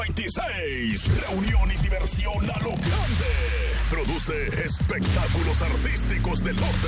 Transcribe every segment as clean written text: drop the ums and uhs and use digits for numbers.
26. Reunión y diversión a lo grande. Produce espectáculos artísticos del norte.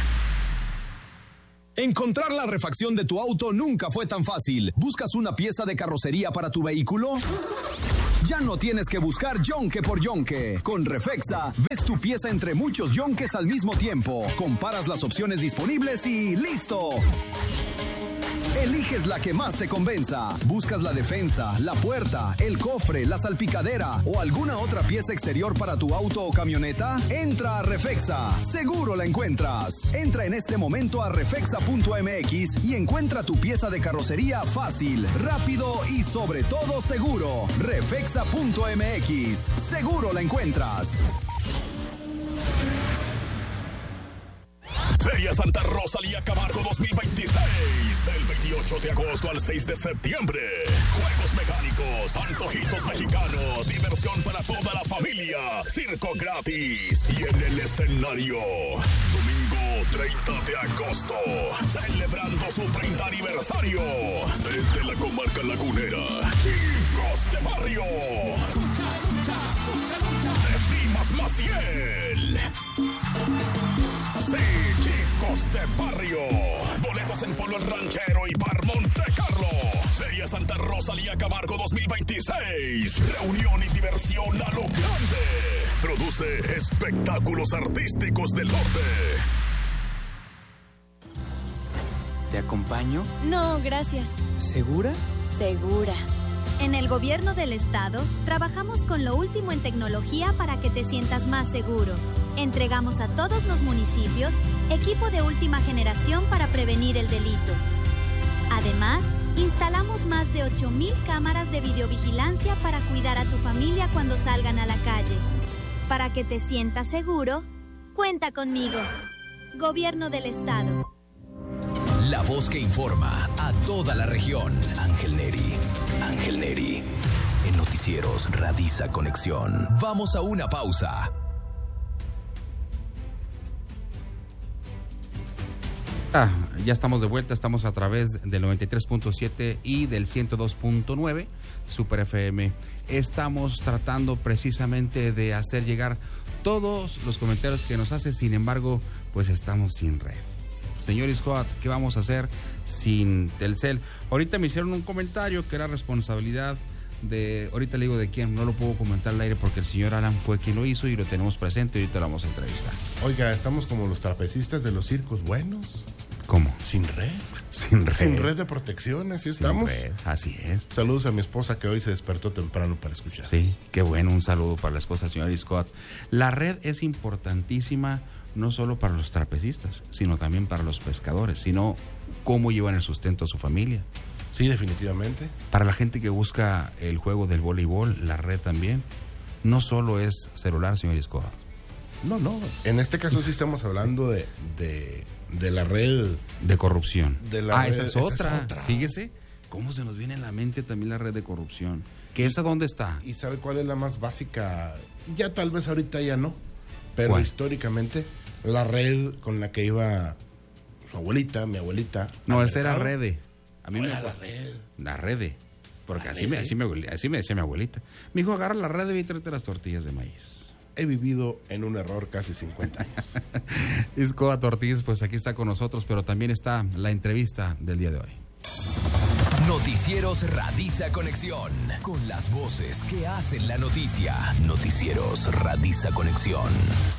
Encontrar la refacción de tu auto nunca fue tan fácil. ¿Buscas una pieza de carrocería para tu vehículo? Ya no tienes que buscar yonque por yonque. Con Refexa, ves tu pieza entre muchos yonques al mismo tiempo. Comparas las opciones disponibles y ¡listo! Eliges la que más te convenza. Buscas la defensa, la puerta, el cofre, la salpicadera o alguna otra pieza exterior para tu auto o camioneta. Entra a Refexa. Seguro la encuentras. Entra en este momento a refexa.mx y encuentra tu pieza de carrocería fácil, rápido y sobre todo seguro. Refexa.mx. Seguro la encuentras. Feria Santa Rosalía Camargo 2026. Del 28 de agosto al 6 de septiembre. Juegos mecánicos, antojitos mexicanos, diversión para toda la familia, circo gratis. Y en el escenario, domingo 30 de agosto, celebrando su 30 aniversario. Desde la comarca lagunera, Chicos de Barrio. De Dimas Maciel. Sí, Chicos de Barrio. Boletos en Polo El Ranchero y Bar Monte Carlo. Feria Santa Rosalía Camargo 2026. Reunión y diversión a lo grande. Produce espectáculos artísticos del norte. ¿Te acompaño? No, gracias. ¿Segura? Segura. En el gobierno del estado, trabajamos con lo último en tecnología para que te sientas más seguro. Entregamos a todos los municipios equipo de última generación para prevenir el delito. Además, instalamos más de 8,000 cámaras de videovigilancia para cuidar a tu familia cuando salgan a la calle. Para que te sientas seguro, cuenta conmigo. Gobierno del estado. La voz que informa a toda la región. Ángel Neri. Ángel Neri. En Noticieros Radiza Conexión. Vamos a una pausa. Ya estamos de vuelta, estamos a través del 93.7 y del 102.9 Super FM. Estamos tratando precisamente de hacer llegar todos los comentarios que nos hace, sin embargo, pues estamos sin red. Señor Scott, ¿qué vamos a hacer sin Telcel? Ahorita me hicieron un comentario que era responsabilidad de, ahorita le digo de quién, no lo puedo comentar al aire porque el señor Alan fue quien lo hizo y lo tenemos presente y ahorita lo vamos a entrevistar. Oiga, estamos como los trapecistas de los circos buenos. ¿Cómo? Sin red. Sin red. Sin red de protección, así estamos. Red, así es. Saludos a mi esposa que hoy se despertó temprano para escuchar. Sí, qué bueno, un saludo para la esposa del señor Scott. La red es importantísima no solo para los trapecistas, sino también para los pescadores, sino cómo llevan el sustento a su familia. Sí, definitivamente. Para la gente que busca el juego del voleibol, la red también. No solo es celular, señor Scott. No. En este caso sí estamos hablando de la red. De corrupción. De la red, esa es otra. Fíjese cómo se nos viene a la mente también la red de corrupción. ¿Que esa dónde está? ¿Y sabe cuál es la más básica? Ya tal vez ahorita ya no. Pero ¿cuál? Históricamente, la red con la que iba su abuelita, mi abuelita. No, esa era Rede. A mí me era la red. La Rede. Porque así me decía mi abuelita. Me dijo, agarra la Rede y tráete las tortillas de maíz. He vivido en un error casi 50 años. Escoba Ortiz, pues aquí está con nosotros, pero también está la entrevista del día de hoy. Noticieros Radiza Conexión. Con las voces que hacen la noticia. Noticieros Radiza Conexión.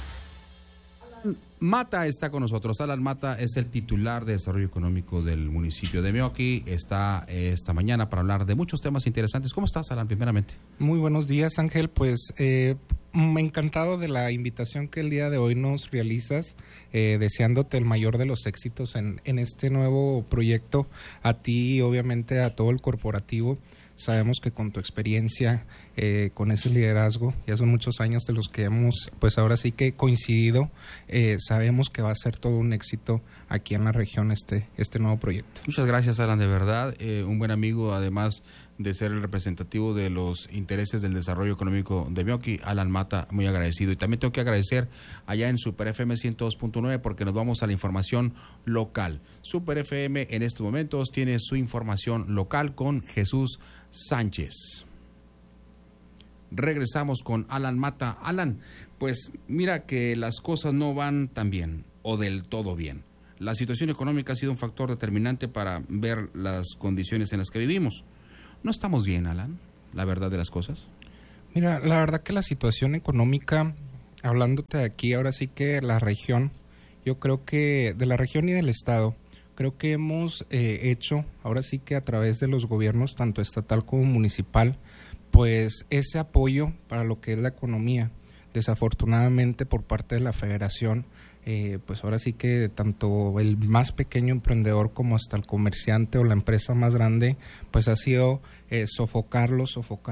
Mata está con nosotros. Alan Mata es el titular de Desarrollo Económico del municipio de Meoqui. Está esta mañana para hablar de muchos temas interesantes. ¿Cómo estás, Alan, primeramente? Muy buenos días, Ángel. Pues encantado de la invitación que el día de hoy nos realizas, deseándote el mayor de los éxitos en este nuevo proyecto, a ti y obviamente a todo el corporativo. Sabemos que con tu experiencia, con ese liderazgo, ya son muchos años de los que hemos, pues ahora sí que coincidido, sabemos que va a ser todo un éxito aquí en la región este nuevo proyecto. Muchas gracias, Alan, de verdad. Un buen amigo, además de ser el representativo de los intereses del desarrollo económico de Meoqui, Alan Mata, muy agradecido. Y también tengo que agradecer allá en Super FM 102.9 porque nos vamos a la información local. Super FM en estos momentos tiene su información local con Jesús Sánchez. Regresamos con Alan Mata. Alan, pues mira que las cosas no van tan bien o del todo bien. La situación económica ha sido un factor determinante para ver las condiciones en las que vivimos. ¿No estamos bien, Alan? La verdad de las cosas. Mira, la verdad que la situación económica, hablándote de aquí, ahora sí que la región, yo creo que de la región y del estado, creo que hemos hecho, ahora sí que a través de los gobiernos, tanto estatal como municipal, pues ese apoyo para lo que es la economía. Desafortunadamente por parte de la federación, pues ahora sí que tanto el más pequeño emprendedor como hasta el comerciante o la empresa más grande, pues ha sido sofocarlo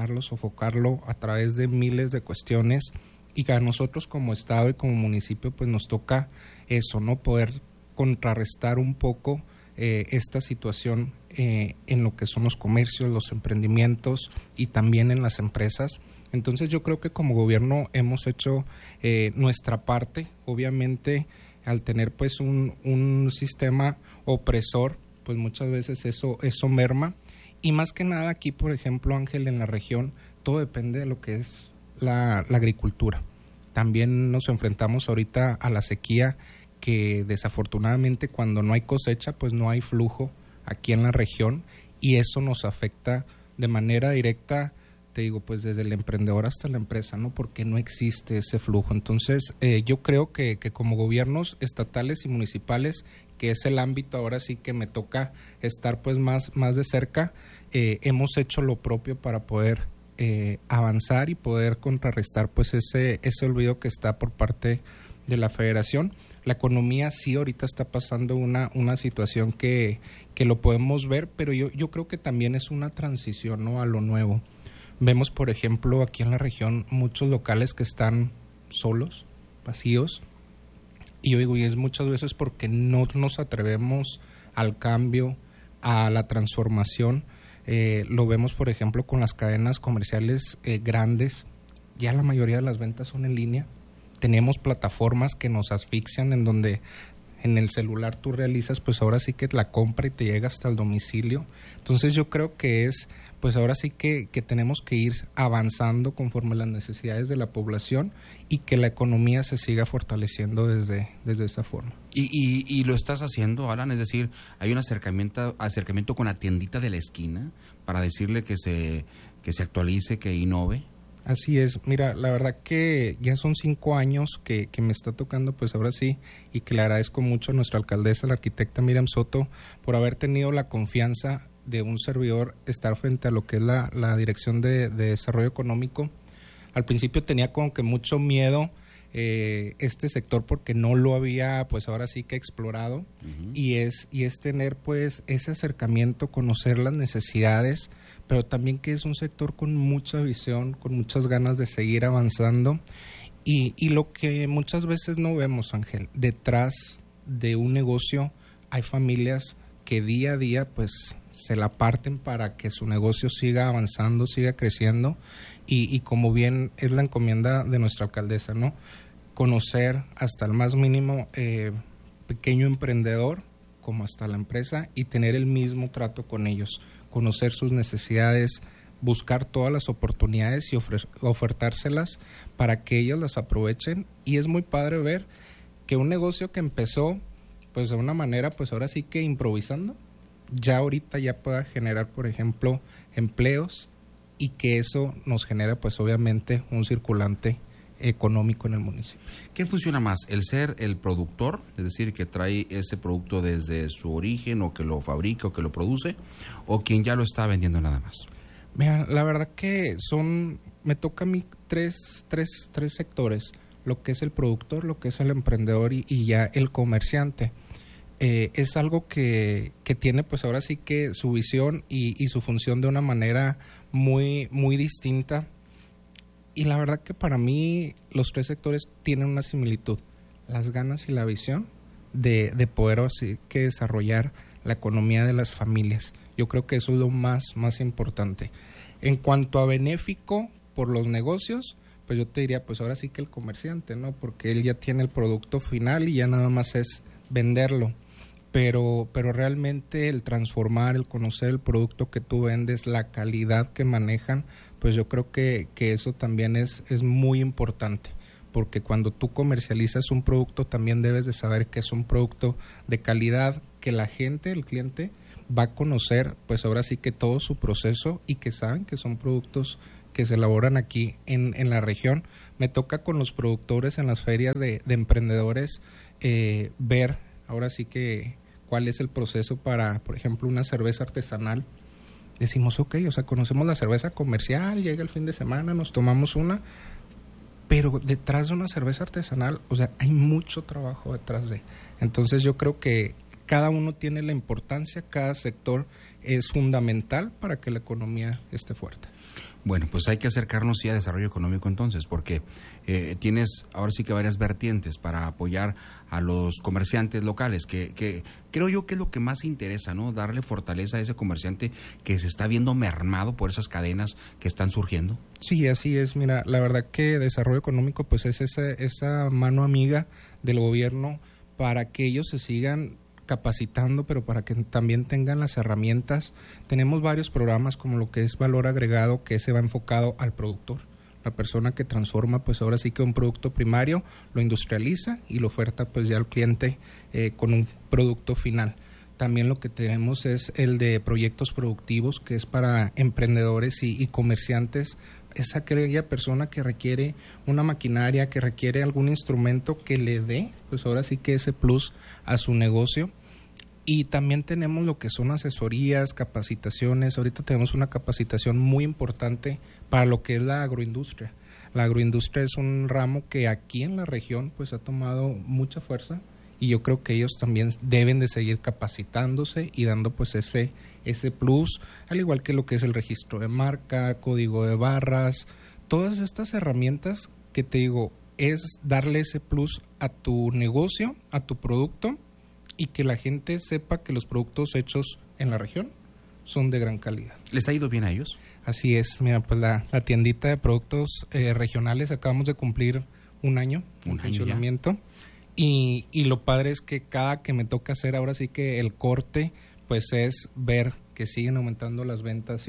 a través de miles de cuestiones, y que a nosotros como estado y como municipio pues nos toca eso, ¿no? Poder contrarrestar un poco esta situación en lo que son los comercios, los emprendimientos y también en las empresas. Entonces yo creo que como gobierno hemos hecho nuestra parte. Obviamente al tener pues un sistema opresor, pues muchas veces eso merma, y más que nada aquí, por ejemplo, Ángel, en la región todo depende de lo que es la agricultura. También nos enfrentamos ahorita a la sequía, que desafortunadamente cuando no hay cosecha pues no hay flujo aquí en la región, y eso nos afecta de manera directa, te digo, pues desde el emprendedor hasta la empresa, ¿no? Porque no existe ese flujo. Entonces yo creo que como gobiernos estatales y municipales, que es el ámbito ahora sí que me toca estar pues más de cerca, hemos hecho lo propio para poder avanzar y poder contrarrestar pues ese olvido que está por parte de la federación. La economía sí ahorita está pasando una situación que lo podemos ver, pero yo creo que también es una transición, ¿no? A lo nuevo. Vemos, por ejemplo, aquí en la región muchos locales que están solos, vacíos, y yo digo, y es muchas veces porque no nos atrevemos al cambio, a la transformación. Lo vemos, por ejemplo, con las cadenas comerciales grandes. Ya la mayoría de las ventas son en línea. Tenemos plataformas que nos asfixian, en donde en el celular tú realizas pues ahora sí que la compra y te llega hasta el domicilio. Entonces yo creo que es pues ahora sí que tenemos que ir avanzando conforme a las necesidades de la población, y que la economía se siga fortaleciendo desde esa forma. Y lo estás haciendo, Alan, es decir, hay un acercamiento con la tiendita de la esquina para decirle que se actualice, que innove. Así es. Mira, la verdad que ya son 5 años que me está tocando pues ahora sí, y que le agradezco mucho a nuestra alcaldesa, la arquitecta Miriam Soto, por haber tenido la confianza de un servidor estar frente a lo que es la Dirección de Desarrollo Económico. Al principio tenía como que mucho miedo este sector, porque no lo había pues ahora sí que explorado. Uh-huh. y es tener pues ese acercamiento, conocer las necesidades, pero también que es un sector con mucha visión, con muchas ganas de seguir avanzando, y lo que muchas veces no vemos, Ángel, detrás de un negocio hay familias que día a día pues se la parten para que su negocio siga avanzando, siga creciendo, y como bien es la encomienda de nuestra alcaldesa, ¿no? Conocer hasta el más mínimo pequeño emprendedor como hasta la empresa, y tener el mismo trato con ellos, conocer sus necesidades, buscar todas las oportunidades y ofertárselas para que ellos las aprovechen. Y es muy padre ver que un negocio que empezó pues de una manera pues ahora sí que improvisando, ya ahorita ya pueda generar, por ejemplo, empleos, y que eso nos genera pues obviamente un circulante económico en el municipio. ¿Qué funciona más? ¿El ser el productor, es decir, que trae ese producto desde su origen, o que lo fabrica o que lo produce, o quien ya lo está vendiendo nada más? Mira, la verdad que me toca a mí tres sectores: lo que es el productor, lo que es el emprendedor y ya el comerciante. Es algo que tiene pues ahora sí que su visión y su función de una manera muy, muy distinta. Y la verdad que para mí los 3 sectores tienen una similitud: las ganas y la visión de poder así que desarrollar la economía de las familias. Yo creo que eso es lo más importante. En cuanto a benéfico por los negocios, pues yo te diría pues ahora sí que el comerciante, ¿no? Porque él ya tiene el producto final y ya nada más es venderlo. pero realmente el transformar, el conocer el producto que tú vendes, la calidad que manejan, pues yo creo que eso también es muy importante, porque cuando tú comercializas un producto también debes de saber que es un producto de calidad, que la gente, el cliente, va a conocer pues ahora sí que todo su proceso y que saben que son productos que se elaboran aquí en la región. Me toca con los productores en las ferias de emprendedores ver ahora sí que cuál es el proceso para, por ejemplo, una cerveza artesanal. Decimos, ok, o sea, conocemos la cerveza comercial, llega el fin de semana, nos tomamos una, pero detrás de una cerveza artesanal, o sea, hay mucho trabajo detrás de. Entonces yo creo que cada uno tiene la importancia, cada sector es fundamental para que la economía esté fuerte. Bueno, pues hay que acercarnos sí a desarrollo económico entonces, porque tienes ahora sí que varias vertientes para apoyar a los comerciantes locales, que creo yo que es lo que más interesa, ¿no? Darle fortaleza a ese comerciante que se está viendo mermado por esas cadenas que están surgiendo. Sí, así es. Mira, la verdad que desarrollo económico pues es esa mano amiga del gobierno para que ellos se sigan capacitando, pero para que también tengan las herramientas. Tenemos varios programas como lo que es valor agregado, que se va enfocado al productor. La persona que transforma, pues ahora sí que un producto primario lo industrializa y lo oferta pues ya al cliente con un producto final. También lo que tenemos es el de proyectos productivos, que es para emprendedores y comerciantes. Es aquella persona que requiere una maquinaria, que requiere algún instrumento que le dé, pues ahora sí que ese plus a su negocio. Y también tenemos lo que son asesorías, capacitaciones. Ahorita tenemos una capacitación muy importante para lo que es la agroindustria. La agroindustria es un ramo que aquí en la región pues ha tomado mucha fuerza y yo creo que ellos también deben de seguir capacitándose y dando pues ese plus, al igual que lo que es el registro de marca, código de barras, todas estas herramientas que te digo, es darle ese plus a tu negocio, a tu producto, y que la gente sepa que los productos hechos en la región son de gran calidad. ¿Les ha ido bien a ellos? Así es, mira, pues la tiendita de productos regionales acabamos de cumplir un año de funcionamiento y lo padre es que cada que me toca hacer ahora sí que el corte, pues es ver que siguen aumentando las ventas,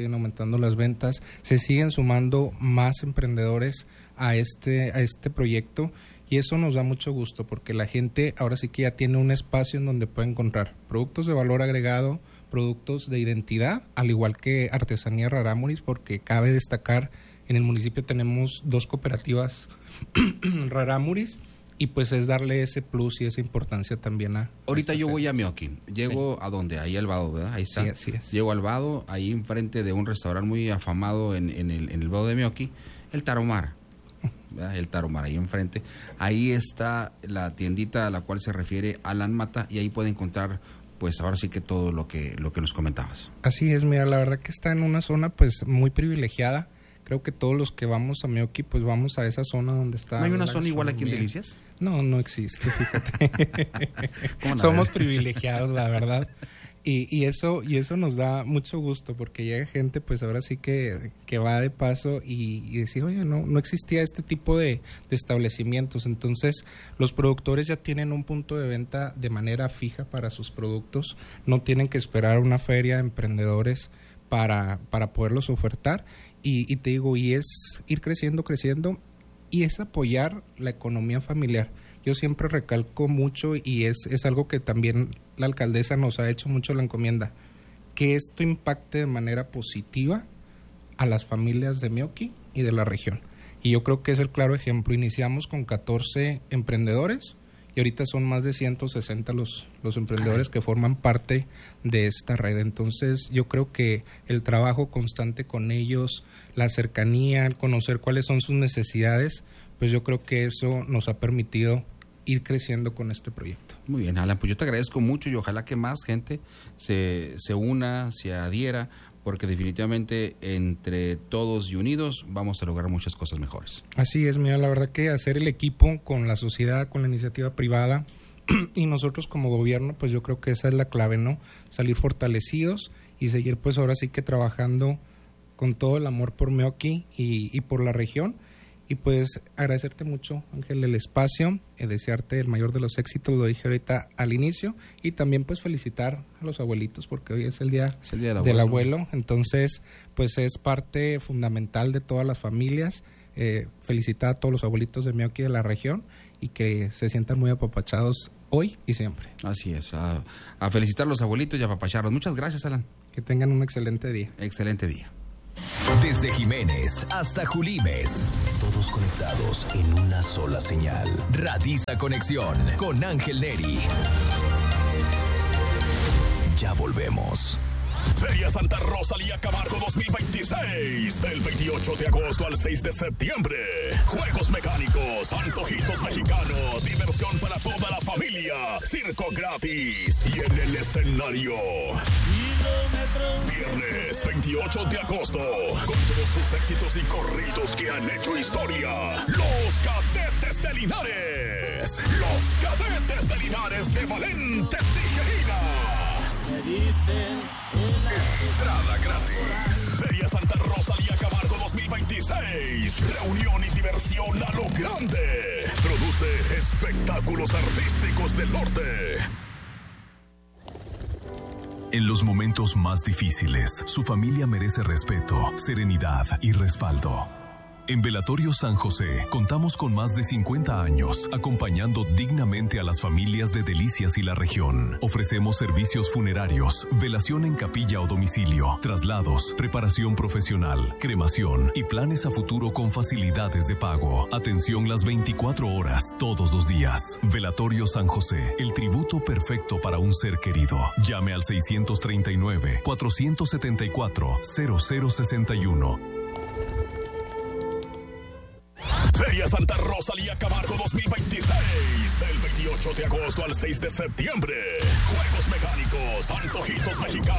se siguen sumando más emprendedores a este proyecto. Y eso nos da mucho gusto porque la gente ahora sí que ya tiene un espacio en donde puede encontrar productos de valor agregado, productos de identidad, al igual que artesanía rarámuris, porque cabe destacar, en el municipio tenemos 2 cooperativas rarámuris y pues es darle ese plus y esa importancia también a... Ahorita yo voy a Meoqui, llego a donde, ahí al Vado, ¿verdad? Ahí está. Sí, así es. Llego al Vado, ahí enfrente de un restaurante muy afamado en el Vado de Meoqui, el Tarahumara. ¿Verdad? El Tarahumara, ahí enfrente. Ahí está la tiendita a la cual se refiere Alan Mata y ahí puede encontrar, pues ahora sí que todo lo que nos comentabas. Así es, mira, la verdad que está en una zona pues muy privilegiada. Creo que todos los que vamos a Meoqui pues vamos a esa zona donde está... ¿No hay una zona igual aquí en Delicias? No existe, fíjate. Somos privilegiados, la verdad. Y eso nos da mucho gusto porque llega gente pues ahora sí que va de paso y decir, oye, no existía este tipo de establecimientos. Entonces los productores ya tienen un punto de venta de manera fija para sus productos, no tienen que esperar una feria de emprendedores para poderlos ofertar y te digo, y es ir creciendo y es apoyar la economía familiar. Yo siempre recalco mucho y es algo que también la alcaldesa nos ha hecho mucho la encomienda, que esto impacte de manera positiva a las familias de Meoqui y de la región. Y yo creo que es el claro ejemplo. Iniciamos con 14 emprendedores y ahorita son más de 160 los emprendedores que forman parte de esta red. Entonces yo creo que el trabajo constante con ellos, la cercanía, el conocer cuáles son sus necesidades, pues yo creo que eso nos ha permitido ir creciendo con este proyecto. Muy bien, Alan, pues yo te agradezco mucho y ojalá que más gente se una, se adhiera, porque definitivamente entre todos y unidos vamos a lograr muchas cosas mejores. Así es, mira, la verdad que hacer el equipo con la sociedad, con la iniciativa privada y nosotros como gobierno, pues yo creo que esa es la clave, ¿no? Salir fortalecidos y seguir pues ahora sí que trabajando con todo el amor por Meoqui y por la región. Y pues agradecerte mucho, Ángel, el espacio, desearte el mayor de los éxitos, lo dije ahorita al inicio, y también pues felicitar a los abuelitos porque hoy es el día del abuelo. Entonces pues es parte fundamental de todas las familias. Felicitar a todos los abuelitos de Meoqui de la región y que se sientan muy apapachados hoy y siempre. Así es, a felicitar a los abuelitos y a apapacharlos. Muchas gracias, Alan. Que tengan un excelente día. Excelente día. Desde Jiménez hasta Julimes, todos conectados en una sola señal. Radiza Conexión con Ángel Neri. Ya volvemos. Feria Santa Rosalía Camargo 2026, del 28 de agosto al 6 de septiembre. Juegos mecánicos, antojitos mexicanos, diversión para toda la familia, circo gratis y en el escenario. Viernes 28 de agosto, con todos sus éxitos y corridos que han hecho historia. Los Cadetes de Linares. Los Cadetes de Linares de Valente Tijerina. Entrada gratis. Feria Santa Rosalía Camargo 2026. Reunión y diversión a lo grande. Produce Espectáculos Artísticos del Norte. En los momentos más difíciles, su familia merece respeto, serenidad y respaldo. En Velatorio San José contamos con más de 50 años acompañando dignamente a las familias de Delicias y la región. Ofrecemos servicios funerarios, velación en capilla o domicilio, traslados, preparación profesional, cremación y planes a futuro con facilidades de pago. Atención las 24 horas, todos los días. Velatorio San José, el tributo perfecto para un ser querido. Llame al 639-474-0061. Feria Santa Rosalía Camargo 2026, del 28 de agosto al 6 de septiembre. Juegos mecánicos, antojitos mexicanos.